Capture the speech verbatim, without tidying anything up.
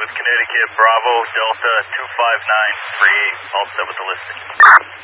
with Connecticut, Bravo, Delta two five nine three eight, all set with the listing.